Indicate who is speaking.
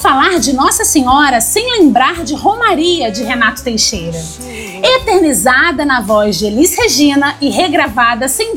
Speaker 1: falar de Nossa Senhora sem lembrar de Romaria, de Renato Teixeira. Eternizada na voz de Elis Regina e regravada